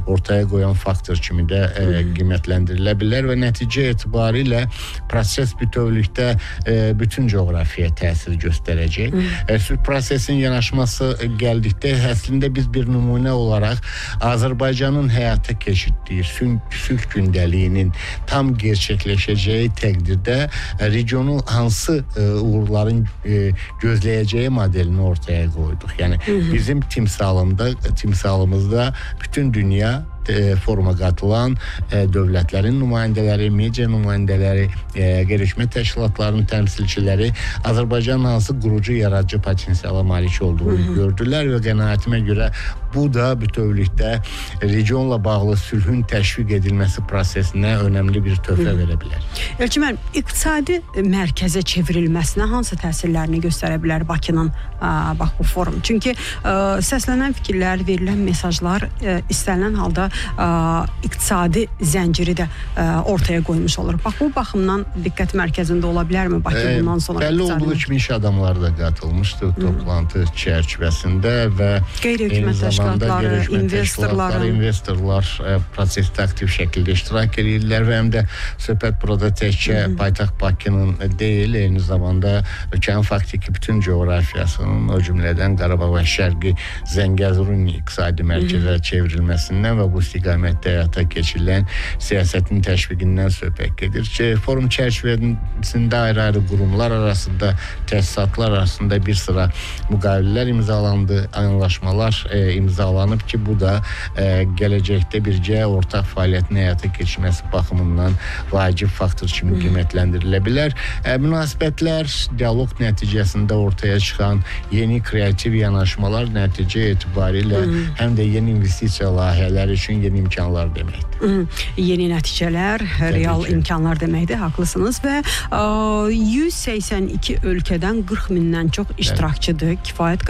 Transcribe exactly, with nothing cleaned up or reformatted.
ortaya qoyan faktor kimi də e, qiymətləndirilə bilər və nəticə etibarilə proses bütövlükdə e, bütün coğrafiyaya təsir göstərəcək. E, sülh prosesin yanaşması gəldikdə əslində biz bir nümunə olaraq Azərbaycanın həyata keçirdiyi sülh gündəliyinin tam gerçəkləşəcəyi təqdirdə e, regionu hansı e, uğurların e, gözləyəcəyi modelini ortaya qoyduq. Yəni bizim timsalında, timsalımızda bütün dünya foruma qatılan e, dövlətlərin nümayəndələri, media nümayəndələri, e, qeyri-hökumət təşkilatlarının təmsilçiləri Azərbaycanın hansı qurucu yaradıcı potensiala malik olduğunu gördülər və qənaətimə görə bu da bütövlükdə regionla bağlı sülhün təşviq edilməsi prosesinə önəmli bir töhfə verə bilər. Elçin müəllim, iqtisadi mərkəzə çevrilməsinə hansı təsirlərini göstərə bilər Bakının ə, bax bu forum? Çünki ə, səslənən fikirlər, verilən mesajlar ə, istənilən halda ə, iqtisadi zənciri də ə, ortaya qoymuş olur. Bax bu baxımdan diqqət mərkəzində ola bilərmi Bakı e, bundan sonra? Bəlli olduğu kimi iş adamları da qatılmışdı toplantı çərçivəsində və qeyri-hökumət təşkilatları, investorlar, investorlar e, prosesdə aktiv şəkildə iştirak edirlər və həm də söhbət burada təkcə paytaxt Bakının deyil, eyni zamanda ölkənin faktiki bütün coğrafiyasının, o cümlədən Qarabağ və Şərqi Zəngəzurun iqtisadi mərkəzə çevrilməsindən və bu istiqamətdə həyata keçirilən siyasətin təşviqindən söhbət gedir. Forum çərçivəsində ayrı-ayrı qurumlar arasında, təsisatlar arasında bir sıra müqavilələr imzalandı, anlaşmalar e, imzalanıb ki, bu da e, gələcəkdə bircə ortaq fəaliyyətin həyata keçirməsi baxımından vacib faktor kimi qiymətləndirilə bilər. E, münasibətlər, dialoq nəticəsində ortaya çıxan yeni kreativ yanaşmalar nəticə etibarilə Hı. həm də yeni investisiya layihələri üçün yeni imkanlar deməkdir. Hı. Yeni nəticələr, Təbii real ki. imkanlar deməkdir, haqlısınız və ə, yüz səksən iki ölkədən qırx mindən çox iştirakçıdır, kifayət